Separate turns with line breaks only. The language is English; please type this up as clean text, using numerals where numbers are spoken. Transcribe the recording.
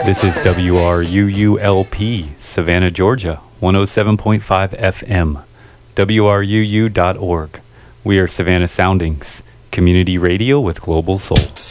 This is WRUULP, Savannah, Georgia, 107.5 FM, WRUU.org. We are Savannah Soundings, community radio with global soul.